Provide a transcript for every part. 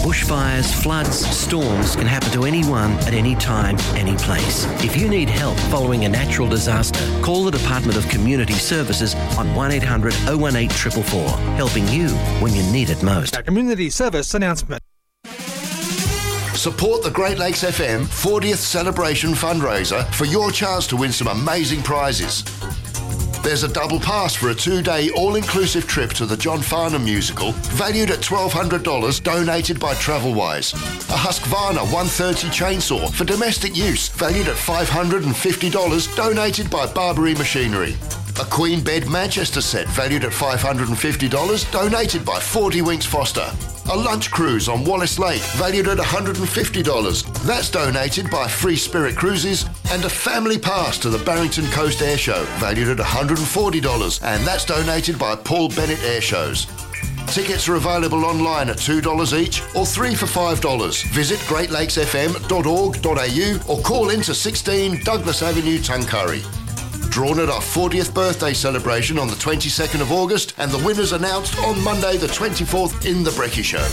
Bushfires, floods, storms can happen to anyone at any time, any place. If you need help following a natural disaster, call the Department of Community Services on 1800 018 444, helping you when you need it most. A community service announcement. Support the Great Lakes FM 40th Celebration fundraiser for your chance to win some amazing prizes. There's a double pass for a 2-day all-inclusive trip to the John Farnham musical, valued at $1,200, donated by Travelwise. A Husqvarna 130 chainsaw for domestic use, valued at $550, donated by Barbary Machinery. A Queen Bed Manchester set, valued at $550, donated by 40 Winks Foster. A lunch cruise on Wallace Lake, valued at $150. That's donated by Free Spirit Cruises. And a family pass to the Barrington Coast Air Show, valued at $140. And that's donated by Paul Bennett Air Shows. Tickets are available online at $2 each or 3 for $5. Visit greatlakesfm.org.au or call into 16 Douglas Avenue, Tuncurry. Drawn at our 40th birthday celebration on the 22nd of August, and the winners announced on Monday the 24th in The Brekkie Show.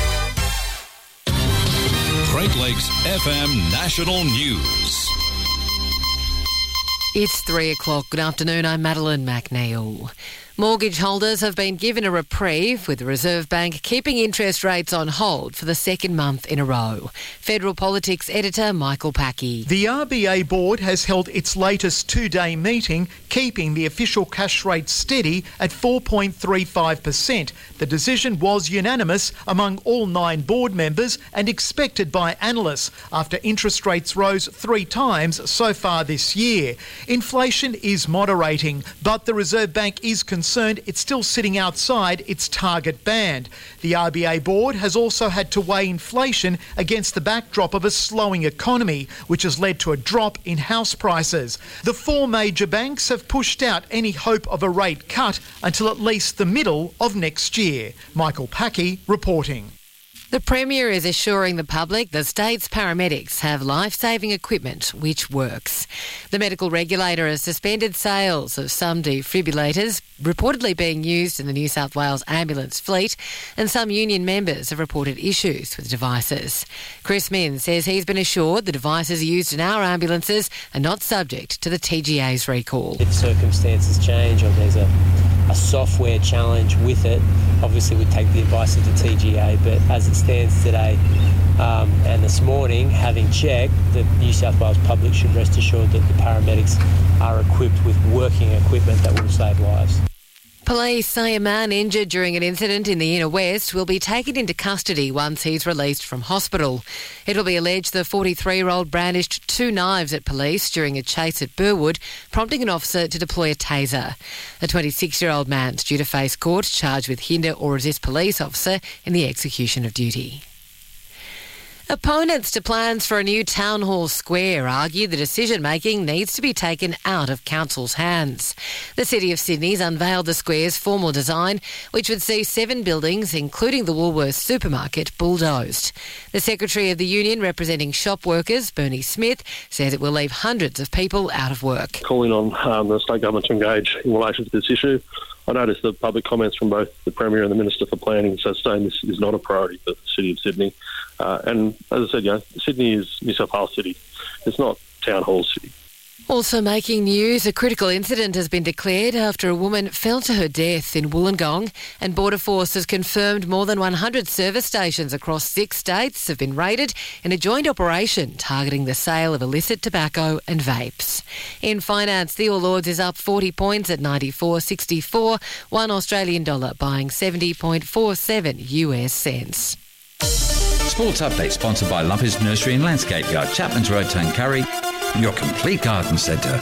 Great Lakes FM National News. It's 3 o'clock. Good afternoon, I'm Madeline McNeil. Mortgage holders have been given a reprieve, with the Reserve Bank keeping interest rates on hold for the second month in a row. Federal Politics editor Michael Packey. The RBA board has held its latest 2-day meeting, keeping the official cash rate steady at 4.35%. The decision was unanimous among all 9 board members and expected by analysts after interest rates rose 3 times so far this year. Inflation is moderating, but the Reserve Bank is concerned it's still sitting outside its target band. The RBA board has also had to weigh inflation against the backdrop of a slowing economy, which has led to a drop in house prices. The 4 major banks have pushed out any hope of a rate cut until at least the middle of next year. Michael Packey reporting. The Premier is assuring the public the state's paramedics have life-saving equipment which works. The medical regulator has suspended sales of some defibrillators reportedly being used in the New South Wales ambulance fleet, and some union members have reported issues with devices. Chris Min says he's been assured the devices used in our ambulances are not subject to the TGA's recall. If circumstances change or there's a software challenge with it, obviously we take the advice of the TGA, but as it stands today and this morning, having checked, the New South Wales public should rest assured that the paramedics are equipped with working equipment that will save lives. Police say a man injured during an incident in the Inner West will be taken into custody once he's released from hospital. It'll be alleged the 43-year-old brandished 2 knives at police during a chase at Burwood, prompting an officer to deploy a taser. The 26-year-old man's due to face court charged with hinder or resist police officer in the execution of duty. Opponents to plans for a new town hall square argue the decision-making needs to be taken out of council's hands. The City of Sydney's unveiled the square's formal design, which would see 7 buildings, including the Woolworths supermarket, bulldozed. The Secretary of the Union representing shop workers, Bernie Smith, says it will leave hundreds of people out of work. Calling on the state government to engage in relation to this issue. I noticed the public comments from both the Premier and the Minister for Planning, so saying this is not a priority for the City of Sydney. And as I said, Sydney is New South Wales City. It's not Town Hall City. Also making news, a critical incident has been declared after a woman fell to her death in Wollongong, and Border Force has confirmed more than 100 service stations across 6 states have been raided in a joint operation targeting the sale of illicit tobacco and vapes. In finance, the All Ords is up 40 points at 94.64, $1 Australian dollar buying 70.47 US cents. Sports update sponsored by Lumpers Nursery and Landscape Yard, Chapman's Road, Tuncurry, your complete garden centre.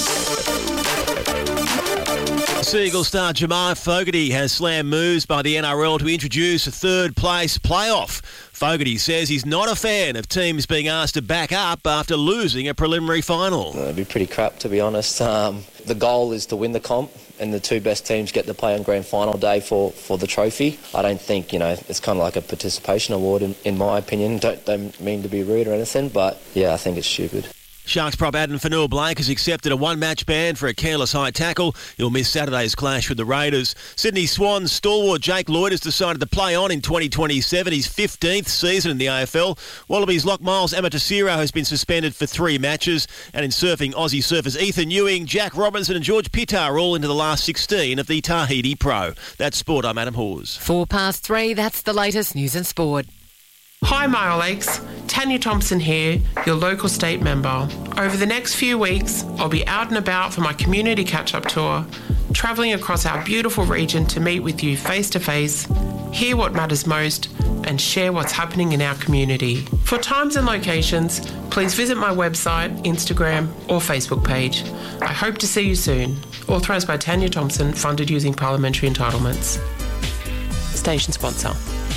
Seagull star Jemima Fogarty has slammed moves by the NRL to introduce a third-place playoff. Fogarty says he's not a fan of teams being asked to back up after losing a preliminary final. It'd be pretty crap, to be honest. The goal is to win the comp, and the 2 best teams get to play on grand final day for the trophy. I don't think, it's kind of like a participation award in my opinion. Don't mean to be rude or anything, but yeah, I think it's stupid. Sharks prop Adam Fanua-Blake has accepted a one-match ban for a careless high tackle. He'll miss Saturday's clash with the Raiders. Sydney Swans stalwart Jake Lloyd has decided to play on in 2027, his 15th season in the AFL. Wallabies lock Miles Amatosiro has been suspended for 3 matches. And in surfing, Aussie surfers Ethan Ewing, Jack Robinson and George Pittar are all into the last 16 of the Tahiti Pro. That's sport. I'm Adam Hawes. 3:04, that's the latest news and sport. Hi Mile Lakes, Tanya Thompson here, your local state member. Over the next few weeks, I'll be out and about for my community catch-up tour, travelling across our beautiful region to meet with you face to face, hear what matters most, and share what's happening in our community. For times and locations, please visit my website, Instagram or Facebook page. I hope to see you soon. Authorised by Tanya Thompson, funded using parliamentary entitlements. Station sponsor.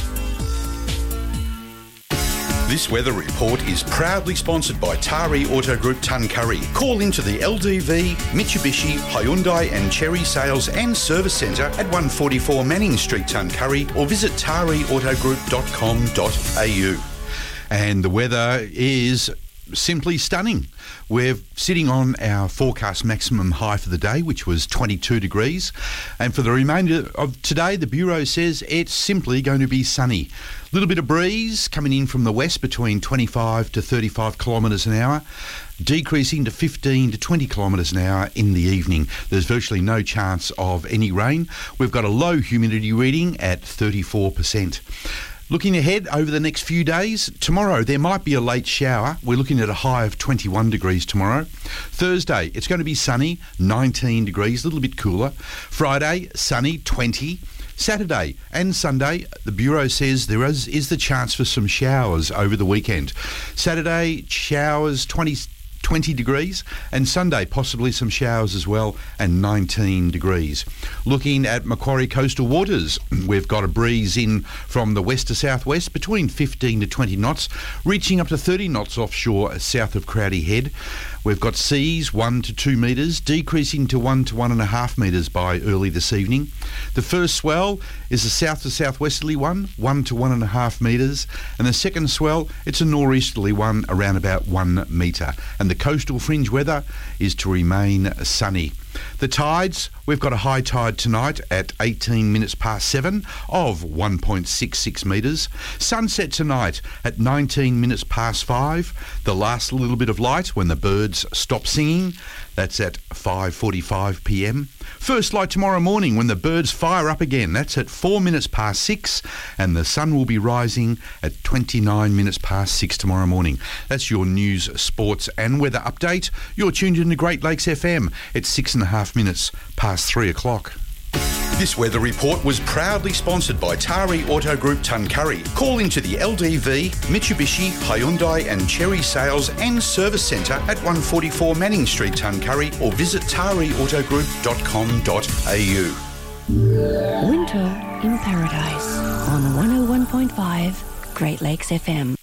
This weather report is proudly sponsored by Tari Auto Group Tuncurry. Call into the LDV, Mitsubishi, Hyundai and Cherry Sales and Service Centre at 144 Manning Street, Tuncurry, or visit tariautogroup.com.au. And the weather is simply stunning. We're sitting on our forecast maximum high for the day, which was 22 degrees. And for the remainder of today, the Bureau says it's simply going to be sunny. A little bit of breeze coming in from the west between 25 to 35 kilometres an hour, decreasing to 15 to 20 kilometres an hour in the evening. There's virtually no chance of any rain. We've got a low humidity reading at 34%. Looking ahead over the next few days, tomorrow there might be a late shower. We're looking at a high of 21 degrees tomorrow. Thursday, it's going to be sunny, 19 degrees, a little bit cooler. Friday, sunny, 20. Saturday and Sunday, the Bureau says there is the chance for some showers over the weekend. Saturday, showers, 20 degrees, and Sunday possibly some showers as well, and 19 degrees. Looking at Macquarie coastal waters, we've got a breeze in from the west to southwest between 15 to 20 knots, reaching up to 30 knots offshore south of Crowdy Head. We've got seas 1 to 2 metres, decreasing to 1 to 1.5 metres by early this evening. The first swell is a south to southwesterly one, 1 to 1.5 metres, and the second swell, it's a northeasterly one, around about 1 metre. And the coastal fringe weather is to remain sunny. The tides, we've got a high tide tonight at 18 minutes past 7 of 1.66 metres. Sunset tonight at 19 minutes past 5. The last little bit of light when the birds stop singing. That's at 5:45 p.m. First light tomorrow morning when the birds fire up again. That's at 4 minutes past 6, and the sun will be rising at 29 minutes past 6 tomorrow morning. That's your news, sports and weather update. You're tuned in to Great Lakes FM. It's 6.5 minutes past 3 o'clock. This weather report was proudly sponsored by Tari Auto Group Tuncurry. Call into the LDV, Mitsubishi, Hyundai and Cherry Sales and Service Centre at 144 Manning Street, Tuncurry, or visit tariautogroup.com.au. Winter in Paradise on 101.5 Great Lakes FM.